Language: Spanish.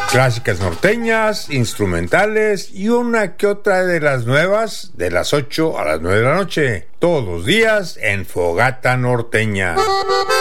Clásicas norteñas, instrumentales y una que otra de las nuevas de las 8 a las 9 de la noche. Todos los días en Fogata Norteña.